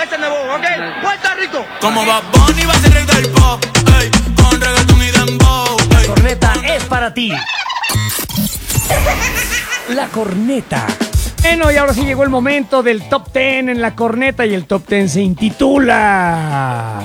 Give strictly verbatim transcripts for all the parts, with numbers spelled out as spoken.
ese nuevo, ¿ok? Puerto Rico. Como Bad Bunny va a ser rey del pop, ey, con reggaetón y dembow, La ey. corneta es para ti. La corneta. Bueno, y ahora sí llegó el momento del top ten en la corneta y el top ten se intitula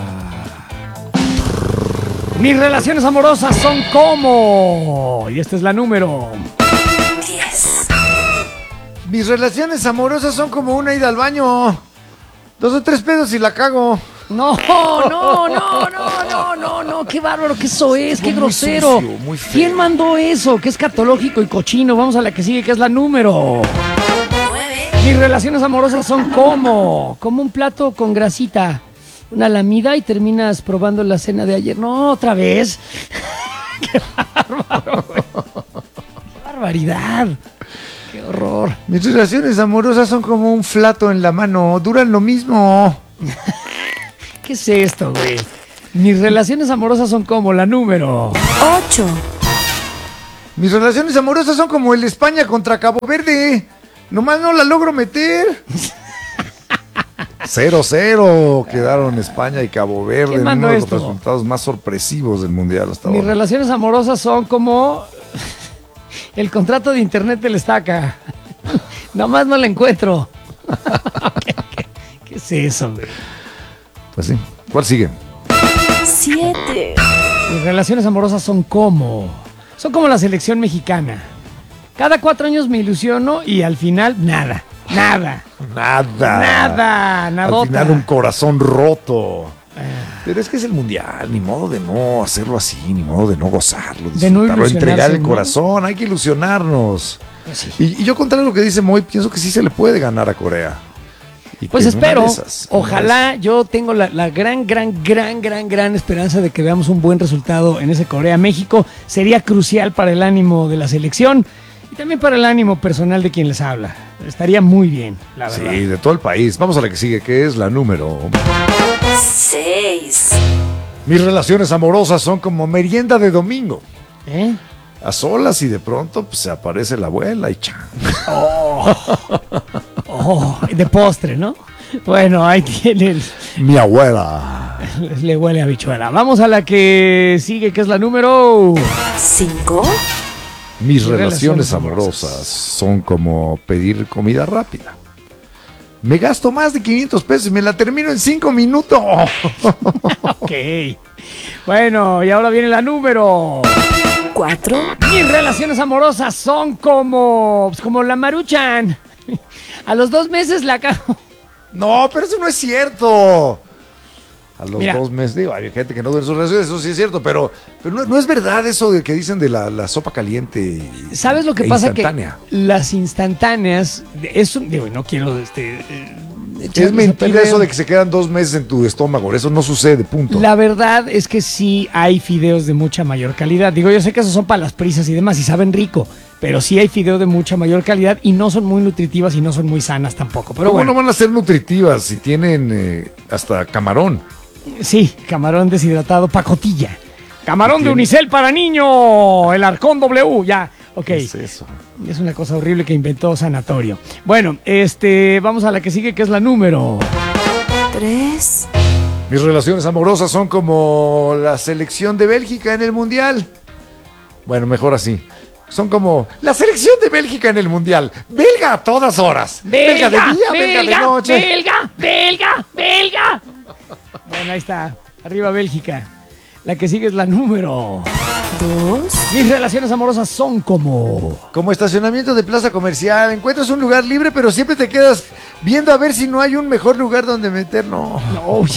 Mis relaciones amorosas son como... Y esta es la número diez. Mis relaciones amorosas son como una ida al baño. Dos o tres pedos y la cago. No, no, no, no, no, no, no, qué bárbaro, qué eso es, qué Muy grosero. sucio, muy feo. ¿Quién mandó eso? Qué escatológico y cochino. Vamos a la que sigue, que es la número. nueve. Mis relaciones amorosas son como, como un plato con grasita, una lamida y terminas probando la cena de ayer. No, otra vez. Qué bárbaro, güey. Qué barbaridad. Qué horror. Mis relaciones amorosas son como un flato en la mano. Duran lo mismo. ¿Qué es esto, güey? Mis relaciones amorosas son como la número. ocho. Mis relaciones amorosas son como el España contra Cabo Verde. Nomás no la logro meter. cero cero quedaron España y Cabo Verde ¿Quién en mandó uno de los esto? resultados más sorpresivos del mundial hasta Mis ahora. relaciones amorosas son como el contrato de internet del Estaca. Nomás no la encuentro. ¿Qué, qué, qué es eso, güey? Pues sí. ¿Cuál sigue? siete. Mis relaciones amorosas son como... Son como la selección mexicana. Cada cuatro años me ilusiono y al final nada. Nada. Nada. Nada. Nadota. Al final un corazón roto. Pero es que es el mundial, ni modo de no hacerlo así, ni modo de no gozarlo, De no disfrutarlo, entregar ilusionarse, el ¿no? corazón, hay que ilusionarnos. Pues sí. Y, y yo contrario a lo que dice Moy, pienso que sí se le puede ganar a Corea. Y Pues que en una espero, de esas, en una de ojalá, yo tengo la, la gran, gran, gran, gran, gran esperanza de que veamos un buen resultado en ese Corea-México. Sería crucial para el ánimo de la selección y también para el ánimo personal de quien les habla. Estaría muy bien, la esas. verdad. Sí, de todo el país. Vamos a la que sigue, que es la número. seis. Mis relaciones amorosas son como merienda de domingo. ¿Eh? A solas y de pronto pues, se aparece la abuela y chan. Oh, de postre, ¿no? Bueno, ahí tienen. Mi abuela. Le huele a bichuela. Vamos a la que sigue, que es la número... cinco. Mis relaciones relaciones amorosas son como pedir comida rápida. Me gasto más de quinientos pesos y me la termino en cinco minutos. Ok. Bueno, y ahora viene la número... cuatro. Mis relaciones amorosas son como... pues, como la Maruchan. A los dos meses la cago. No, pero eso no es cierto. A los Mira. dos meses, digo, hay gente que no duele sus relaciones, eso sí es cierto, pero, pero no, no es verdad eso de que dicen de la, la sopa caliente. y- ¿Sabes lo que e pasa? instantánea. Que las instantáneas... Eso, digo, no quiero... Este, eh, Es echarles a mentira perder. eso de que se quedan dos meses en tu estómago, eso no sucede, punto. La verdad es que sí hay fideos de mucha mayor calidad. Digo, yo sé que esos son para las prisas y demás y saben rico, pero sí hay fideos de mucha mayor calidad y no son muy nutritivas y no son muy sanas tampoco. Pero ¿Cómo bueno, no van a ser nutritivas si tienen eh, hasta camarón? sí, camarón deshidratado, pacotilla. Camarón de ¿Tiene? unicel para niño, el Arcón W, ya, ok. ¿Qué es eso? Es una cosa horrible que inventó Sanatorio. Bueno, este, vamos a la que sigue, que es la número... tres. Mis relaciones amorosas son como la selección de Bélgica en el Mundial. Bueno, mejor así. Son como la selección de Bélgica en el Mundial. Belga a todas horas. Belga, de día, belga, de noche. belga, belga, belga. Bueno, ahí está. Arriba Bélgica. La que sigue es la número... dos. Mis relaciones amorosas son como... Como estacionamiento de plaza comercial. Encuentras un lugar libre, pero siempre te quedas viendo a ver si no hay un mejor lugar donde meter. No. No, uy.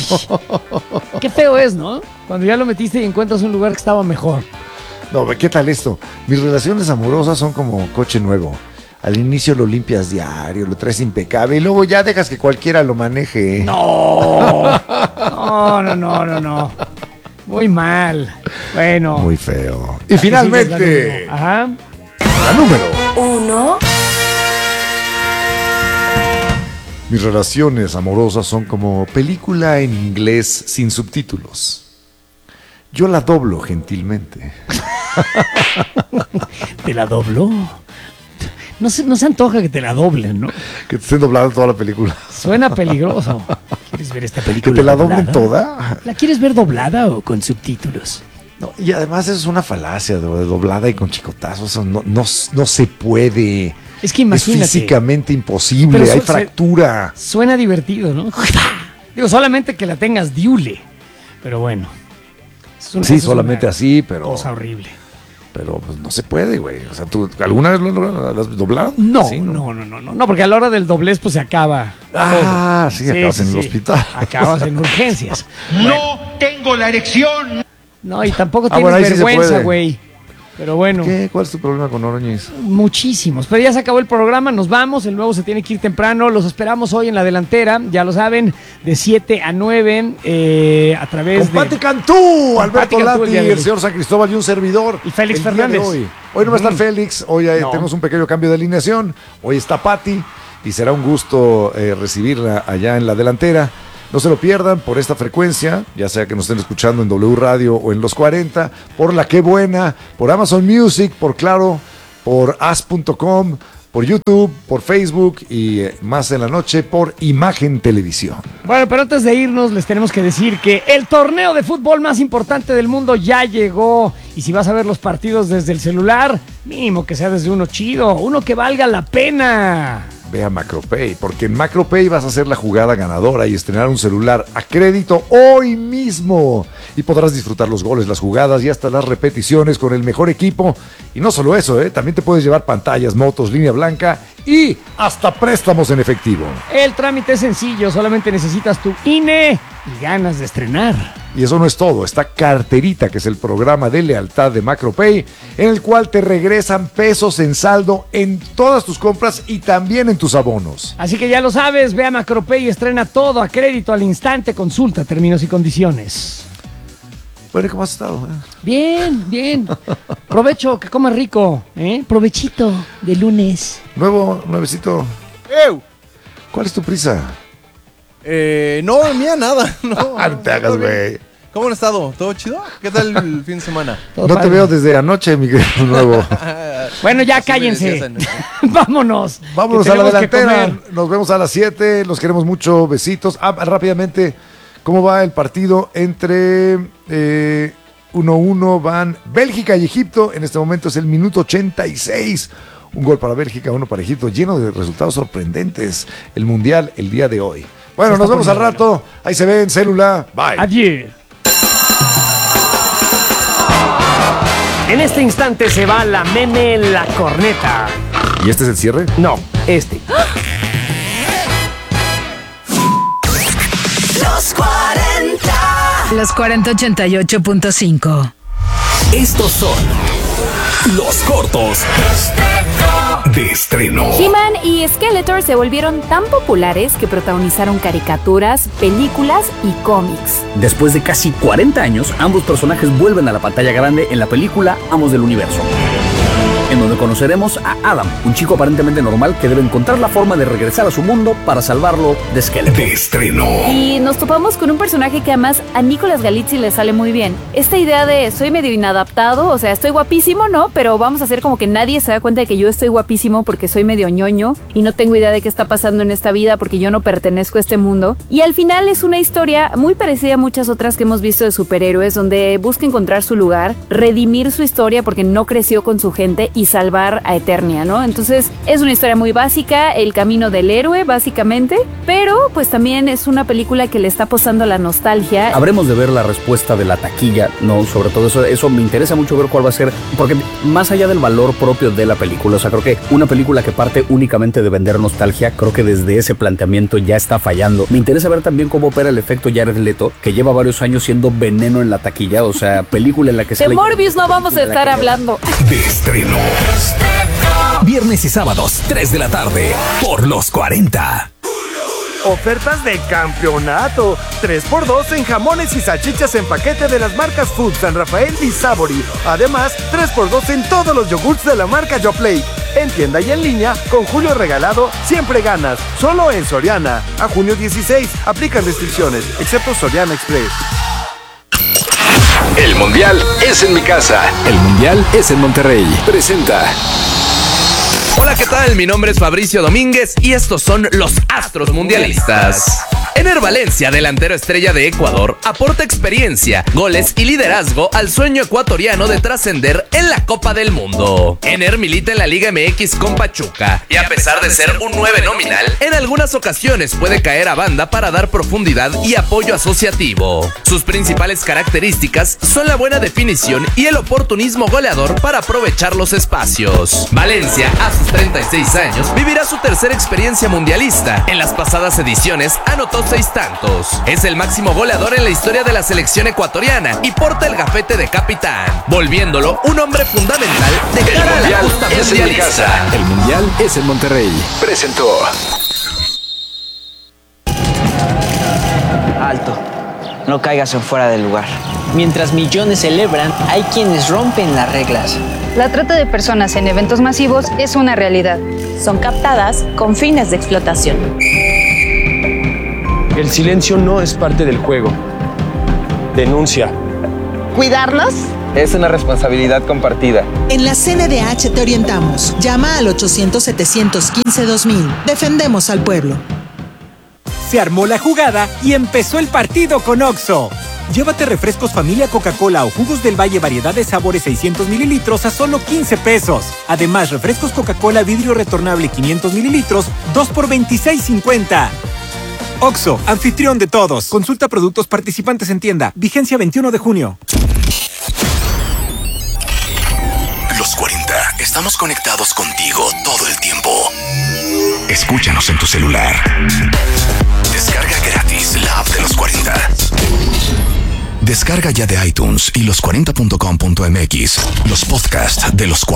Qué feo es, ¿no? Cuando ya lo metiste y encuentras un lugar que estaba mejor. No, ¿qué tal esto? Mis relaciones amorosas son como coche nuevo. Al inicio lo limpias diario, lo traes impecable y luego ya dejas que cualquiera lo maneje. No. No, no, no, no, no. Muy mal. Bueno. Muy feo. la Y que finalmente, sigue es la número- Ajá. la número. uno. Mis relaciones amorosas son como película en inglés sin subtítulos. Yo la doblo gentilmente. ¿Te la dobló? No se, no se antoja que te la doblen, ¿no? Que te estén doblando toda la película. Suena peligroso. quieres ver esta ¿Que película te la doblen doblada? toda? ¿La quieres ver doblada o con subtítulos? No, y además eso es una falacia de, de doblada y con chicotazos. Eso no, no, no se puede. Es que imagínate. Es físicamente imposible, Pero hay su- se- fractura. Suena divertido, ¿no? Digo, solamente que la tengas diule. Pero bueno. Es una- Sí, es solamente una así, pero, Cosa horrible. pero pues, no se puede, güey. O sea, ¿tú alguna vez lo lo- lo has doblado? No, Sí, no, no, no, no, no, porque a la hora del doblez pues se acaba. Ah, todo. sí, acabas en el hospital. Acabas en urgencias. No tengo la erección. No, y tampoco Ah, tienes bueno, ahí sí se vergüenza, puede. güey. Pero bueno, ¿Qué? ¿Cuál es tu problema con Oroñez? muchísimos. Pero ya se acabó el programa, nos vamos. El nuevo se tiene que ir temprano. Los esperamos hoy en la delantera, ya lo saben, de siete a nueve eh, a través Con Pati de. Cantú, Con Alberto Pati Cantú, Lati, el día de el hoy. señor San Cristóbal y un servidor. Y Félix el día de Fernández. Hoy. hoy no va a estar Mm. Félix, hoy eh, No. tenemos un pequeño cambio de alineación. Hoy está Pati y será un gusto eh, recibirla allá en la delantera. No se lo pierdan por esta frecuencia, ya sea que nos estén escuchando en W Radio o en Los cuarenta, por La Qué Buena, por Amazon Music, por Claro, por as punto com, por YouTube, por Facebook y eh, más en la noche por Imagen Televisión. Bueno, pero antes de irnos les tenemos que decir que el torneo de fútbol más importante del mundo ya llegó. Y si vas a ver los partidos desde el celular, mínimo que sea desde uno chido, uno que valga la pena. Ve a MacroPay, porque en MacroPay vas a hacer la jugada ganadora y estrenar un celular a crédito hoy mismo. Y podrás disfrutar los goles, las jugadas y hasta las repeticiones con el mejor equipo. Y no solo eso, ¿eh? También te puedes llevar pantallas, motos, línea blanca y hasta préstamos en efectivo. El trámite es sencillo, solamente necesitas tu I N E y ganas de estrenar. Y eso no es todo, está Carterita, que es el programa de lealtad de MacroPay, en el cual te regresan pesos en saldo en todas tus compras y también en tus abonos. Así que ya lo sabes, ve a MacroPay y estrena todo a crédito al instante. Consulta términos y condiciones. Bueno, ¿cómo has estado? eh? Bien, bien. Provecho, que comas rico, ¿eh? Provechito de lunes. Nuevo, nuevecito. ¡Ew! ¿Cuál es tu prisa? Eh, no, mía, nada. No, Ah, no te hagas, todo bien. güey. ¿Cómo han estado? ¿Todo chido? ¿Qué tal el fin de semana? Todo No te padre. veo desde anoche, Miguel Nuevo. Bueno, ya Así me cállense. decías anoche. Vámonos. Vámonos que a la tenemos que delantera. comer. Nos vemos a las siete. Los queremos mucho. Besitos. Ah, rápidamente, ¿cómo va el partido entre eh, uno uno? Van Bélgica y Egipto. En este momento es el minuto ochenta y seis. Un gol para Bélgica, uno para Egipto. Lleno de resultados sorprendentes. El Mundial el día de hoy. Bueno, Se nos está vemos al poniendo rato. Ahí se ven, célula. Bye. Adiós. En este instante se va la meme la corneta. ¿Y este es el cierre? No, este. Los cuarenta. Los cuarenta ochenta y ocho punto cinco. Estos son los cortos de estreno. He-Man y Skeletor se volvieron tan populares que protagonizaron caricaturas, películas y cómics. Después de casi cuarenta años, ambos personajes vuelven a la pantalla grande en la película Amos del Universo, en donde conoceremos a Adam, un chico aparentemente normal que debe encontrar la forma de regresar a su mundo para salvarlo de Skeletor. De estreno. Y nos topamos con un personaje que además a Nicolas Galizzi le sale muy bien. Esta idea de soy medio inadaptado, o sea, estoy guapísimo, ¿no? Pero vamos a hacer como que nadie se da cuenta de que yo estoy guapísimo porque soy medio ñoño y no tengo idea de qué está pasando en esta vida porque yo no pertenezco a este mundo. Y al final es una historia muy parecida a muchas otras que hemos visto de superhéroes, donde busca encontrar su lugar, redimir su historia porque no creció con su gente y salvar a Eternia, ¿no? Entonces es una historia muy básica, el camino del héroe básicamente, pero pues también es una película que le está apostando a la nostalgia. Habremos de ver la respuesta de la taquilla, ¿no? Sobre todo eso, eso me interesa mucho ver cuál va a ser, porque más allá del valor propio de la película, o sea, creo que una película que parte únicamente de vender nostalgia, creo que desde ese planteamiento ya está fallando. Me interesa ver también cómo opera el efecto Jared Leto, que lleva varios años siendo veneno en la taquilla, o sea, película en la que De sale... Morbius no vamos a estar hablando. De estreno. Viernes y sábados, tres de la tarde, por los cuarenta. Ofertas de campeonato. tres por dos en jamones y salchichas en paquete de las marcas Food, San Rafael y Savory. Además, tres por dos en todos los yogurts de la marca Yoplait. En tienda y en línea, con Julio Regalado, siempre ganas. Solo en Soriana. A junio dieciséis, aplican restricciones, excepto Soriana Express. El Mundial es en mi casa. El Mundial es en Monterrey. Presenta. Hola, ¿qué tal? Mi nombre es Fabricio Domínguez y estos son los Astros Mundialistas. Ener Valencia, delantero estrella de Ecuador, aporta experiencia, goles y liderazgo al sueño ecuatoriano de trascender en la Copa del Mundo. Ener milita en la Liga M X con Pachuca y a pesar de ser un nueve nominal, en algunas ocasiones puede caer a banda para dar profundidad y apoyo asociativo. Sus principales características son la buena definición y el oportunismo goleador para aprovechar los espacios. Valencia, a sus treinta y seis años, vivirá su tercera experiencia mundialista. En las pasadas ediciones anotó seis tantos. Es el máximo goleador en la historia de la selección ecuatoriana y porta el gafete de capitán, volviéndolo un hombre fundamental de cara a la justa mundialista. El Mundial es en Monterrey. Presentó. Alto, no caigas en fuera del lugar. Mientras millones celebran, hay quienes rompen las reglas. La trata de personas en eventos masivos es una realidad. Son captadas con fines de explotación. El silencio no es parte del juego. Denuncia. ¿Cuidarlos? Es una responsabilidad compartida. En la C N D H te orientamos. Llama al ochocientos, setecientos quince, dos mil. Defendemos al pueblo. Se armó la jugada y empezó el partido con Oxxo. Llévate refrescos familia Coca-Cola o jugos del Valle variedad de sabores seiscientos mililitros a solo quince pesos. Además, refrescos Coca-Cola vidrio retornable quinientos mililitros, dos por veintiséis cincuenta. Oxxo, anfitrión de todos. Consulta productos participantes en tienda. Vigencia veintiuno de junio. Los cuarenta. Estamos conectados contigo todo el tiempo. Escúchanos en tu celular. Descarga gratis la app de Los cuarenta. Descarga ya de iTunes y los cuarenta punto com punto m x los podcasts de Los cuarenta.